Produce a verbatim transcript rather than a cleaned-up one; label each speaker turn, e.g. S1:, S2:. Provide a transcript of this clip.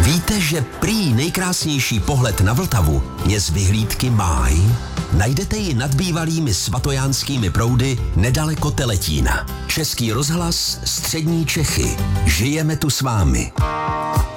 S1: Víte, že prý nejkrásnější pohled na Vltavu je z vyhlídky Máj? Najdete ji nad bývalými svatojánskými proudy nedaleko Teletína. Český rozhlas, střední Čechy. Žijeme tu s vámi.